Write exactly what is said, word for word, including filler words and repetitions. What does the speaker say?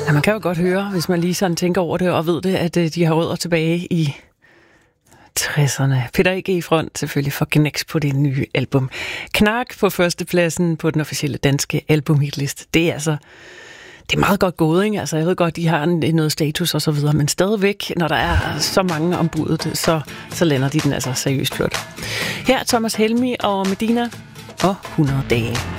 Ja, man kan jo godt høre, hvis man lige sådan tænker over det og ved det, at de har rødder tilbage i tresserne. Peter E G i front selvfølgelig for Gnex på det nye album. Knark på førstepladsen på den officielle danske albumhitliste. Det er altså det er meget godt gået, ikke? Altså, jeg ved godt, de har noget status og så videre, men stadigvæk, når der er så mange om budet, så, så lander de den altså seriøst flot. Her er Thomas Helmig og Medina og hundrede dage.